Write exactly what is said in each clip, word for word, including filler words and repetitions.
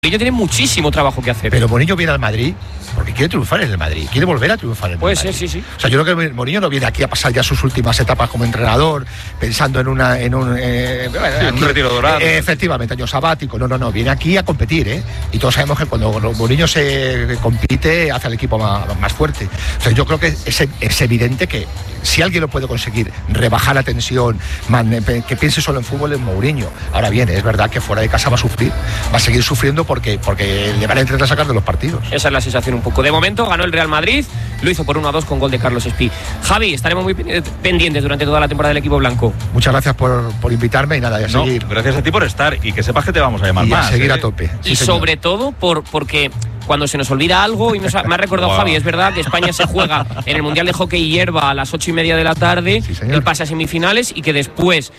Mourinho tiene muchísimo trabajo que hacer. Pero Mourinho viene al Madrid porque quiere triunfar en el Madrid, quiere volver a triunfar en el Puede Madrid. Puede ser, sí, sí. O sea, yo creo que Mourinho no viene aquí a pasar ya sus últimas etapas como entrenador, pensando en una en un, eh, sí, aquí, un retiro dorado. Eh, efectivamente, año sabático. No, no, no, viene aquí a competir, ¿eh? Y todos sabemos que cuando Mourinho se compite, hace al equipo más, más fuerte. O sea, yo creo que es, es evidente que si alguien lo puede conseguir, rebajar la tensión, man, que piense solo en fútbol, es Mourinho. Ahora bien, es verdad que fuera de casa va a sufrir, va a seguir sufriendo porque, porque le van a intentar sacar de los partidos. Esa es la sensación un poco. De momento ganó el Real Madrid, lo hizo por uno a dos con gol de Carlos Espí. Javi, estaremos muy pendientes durante toda la temporada del equipo blanco. Muchas gracias por, por invitarme y nada, y a no, seguir. Gracias a ti por estar y que sepas que te vamos a llamar y más. a seguir ¿eh? a tope. Sí, y señor. Sobre todo por porque cuando se nos olvida algo, y nos ha, me ha recordado wow. Javi, es verdad que España se juega en el Mundial de Hockey y Hierba a las ocho y media de la tarde, sí, el pase a semifinales, y que después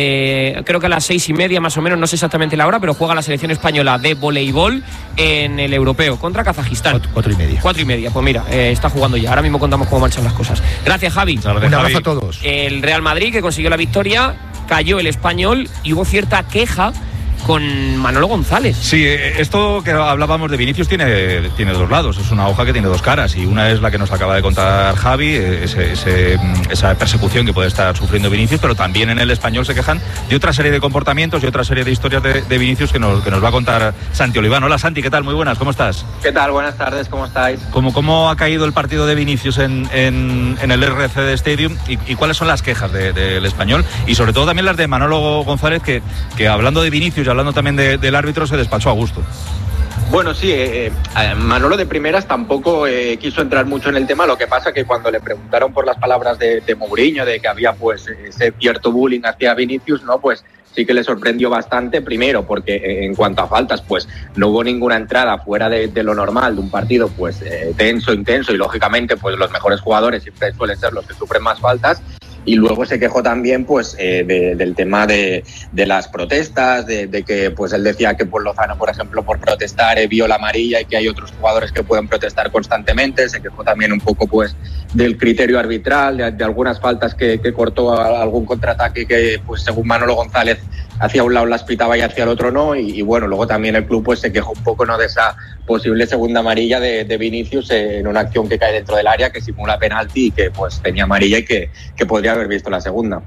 de, creo que a las seis y media más o menos, no sé exactamente la hora, pero juega la selección española de voleibol en el europeo contra Kazajistán. Cuatro, cuatro y media. Cuatro y media, pues mira, eh, está jugando ya. Ahora mismo contamos cómo marchan las cosas. Gracias, Javi. Gracias, Un abrazo Javi. a todos. El Real Madrid, que consiguió la victoria, cayó el Español y hubo cierta queja con Manolo González. Sí, esto que hablábamos de Vinicius tiene, tiene dos lados, es una hoja que tiene dos caras, y una es la que nos acaba de contar Javi, ese, ese, esa persecución que puede estar sufriendo Vinicius, pero también en el Español se quejan de otra serie de comportamientos y otra serie de historias de, de Vinicius que nos, que nos va a contar Santi Oliván. Hola Santi, ¿qué tal? Muy buenas, ¿cómo estás? ¿Qué tal? Buenas tardes, ¿cómo estáis? ¿Cómo, cómo ha caído el partido de Vinicius en, en, en el R C D Stadium y, y cuáles son las quejas del de, de Español? Y sobre todo también las de Manolo González, que, que hablando de Vinicius y hablando también de, del árbitro, se despachó a gusto. Bueno, sí, eh, eh, Manolo de primeras tampoco eh, quiso entrar mucho en el tema, lo que pasa que cuando le preguntaron por las palabras de, de Mourinho, de que había pues ese cierto bullying hacia Vinicius, ¿no? Pues sí que le sorprendió bastante, primero porque eh, en cuanto a faltas, pues no hubo ninguna entrada fuera de, de lo normal de un partido pues eh, tenso, intenso, y lógicamente pues los mejores jugadores siempre suelen ser los que sufren más faltas. Y luego se quejó también pues eh, de, del tema de, de las protestas, de, de que pues él decía que por Lozano, por ejemplo, por protestar eh, vio la amarilla y que hay otros jugadores que pueden protestar constantemente. Se quejó también un poco pues del criterio arbitral, de, de algunas faltas que, que cortó a algún contraataque que pues según Manolo González hacia un lado las pitaba y hacia el otro no. Y, y bueno, luego también el club pues se quejó un poco, ¿no?, de esa posible segunda amarilla de, de Vinicius en una acción que cae dentro del área, que simula penalti y que pues tenía amarilla y que, que podría haber visto la segunda.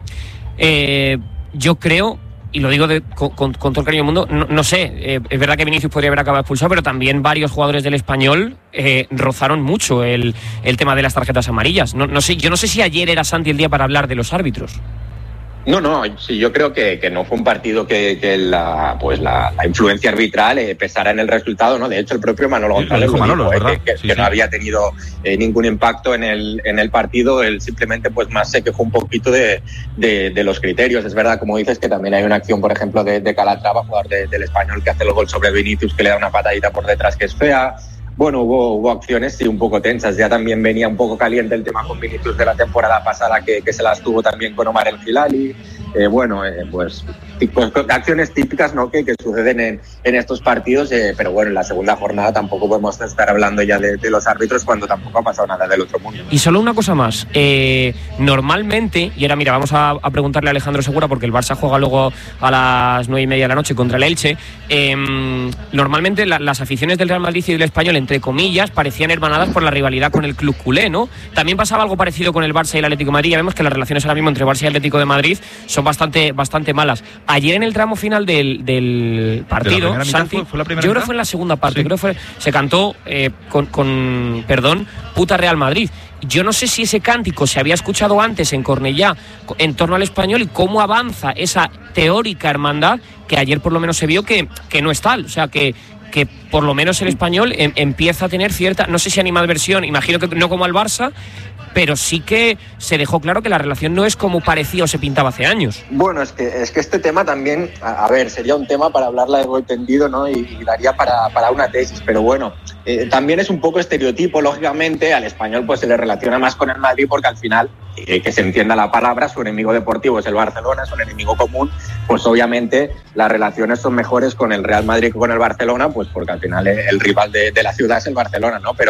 Eh, yo creo, y lo digo de, con, con, con todo el cariño del mundo, no, no sé, eh, es verdad que Vinicius podría haber acabado expulsado, pero también varios jugadores del Español eh, rozaron mucho el, el tema de las tarjetas amarillas. No, no sé, yo no sé si ayer era, Santi, el día para hablar de los árbitros. No, no, sí, yo creo que, que no fue un partido que, que la, pues la, la influencia arbitral eh, pesara en el resultado, ¿no? De hecho, el propio Manolo González sí, Manolo, dijo, eh, que, sí, que sí. no había tenido eh, ningún impacto en el, en el partido. Él simplemente pues más se quejó un poquito de, de, de los criterios. Es verdad, como dices, que también hay una acción, por ejemplo, de, de Calatrava, jugador de, del Español, que hace el gol sobre Vinicius, que le da una patadita por detrás que es fea. Bueno, hubo, hubo acciones sí un poco tensas. Ya también venía un poco caliente el tema con Vinicius de la temporada pasada, que, que se las tuvo también con Omar El Hilali. Eh, bueno, eh, pues, pues acciones típicas, ¿no?, que, que suceden en, en estos partidos, eh, pero bueno, en la segunda jornada tampoco podemos estar hablando ya de, de los árbitros cuando tampoco ha pasado nada del otro mundo. Y solo una cosa más, eh, normalmente, y ahora mira, vamos a, a preguntarle a Alejandro Segura, porque el Barça juega luego a las nueve y media de la noche contra el Elche. eh, normalmente la, las aficiones del Real Madrid y del Español, entre comillas, parecían hermanadas por la rivalidad con el club culé, ¿no? También pasaba algo parecido con el Barça y el Atlético de Madrid. Ya vemos que las relaciones ahora mismo entre Barça y Atlético de Madrid son bastante, bastante malas. Ayer en el tramo final del, del partido, ¿De Santi, fue, fue la primera yo creo mitad? que fue en la segunda parte, Sí. creo que fue, se cantó eh, con, con, perdón, puta Real Madrid. Yo no sé si ese cántico se había escuchado antes en Cornellá en torno al Español y cómo avanza esa teórica hermandad que ayer por lo menos se vio que, que no es tal. O sea, que, que por lo menos el Español em, empieza a tener cierta, no sé si animadversión, imagino que no como al Barça, pero sí que se dejó claro que la relación no es como parecía o se pintaba hace años. Bueno, es que, es que este tema también, a, a ver, sería un tema para hablar largo y tendido, ¿no? Y, y daría para, para una tesis, pero bueno, eh, también es un poco estereotipo, lógicamente. Al Español pues se le relaciona más con el Madrid porque al final, eh, que se entienda la palabra, su enemigo deportivo es el Barcelona, su enemigo común, pues obviamente las relaciones son mejores con el Real Madrid que con el Barcelona, pues porque al final el, el rival de, de la ciudad es el Barcelona, ¿no? Pero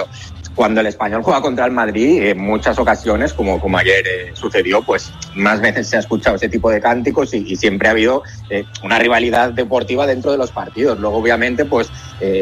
cuando el Español juega contra el Madrid, en muchas ocasiones, como, como ayer eh, sucedió, pues más veces se ha escuchado ese tipo de cánticos y, y siempre ha habido eh, una rivalidad deportiva dentro de los partidos. Luego, obviamente, pues eh,